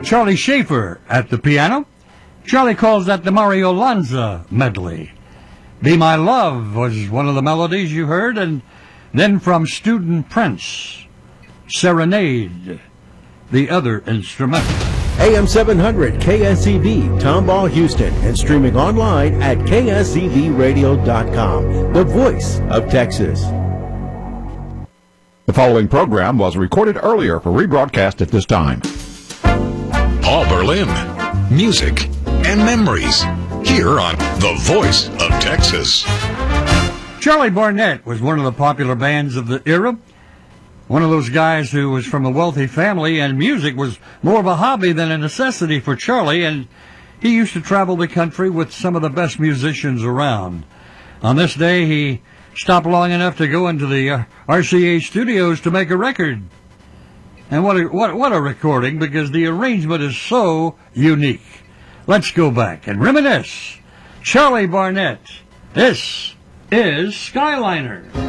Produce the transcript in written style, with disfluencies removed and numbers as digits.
Charlie Schaefer at the piano. Charlie calls that the Mario Lanza medley. Be My Love was one of the melodies you heard, and then from Student Prince, Serenade, the other instrumental. AM 700 KSCV, Tomball, Houston, and streaming online at kscvradio.com, the voice of Texas. The following program was recorded earlier for rebroadcast at this time. Paul Berlin, music and memories, here on The Voice of Texas. Charlie Barnett was one of the popular bands of the era. One of those guys who was from a wealthy family, and music was more of a hobby than a necessity for Charlie, and he used to travel the country with some of the best musicians around. On this day, he stopped long enough to go into the RCA studios to make a record. And what a recording, because the arrangement is so unique. Let's go back and reminisce. Charlie Barnett, this is Skyliner.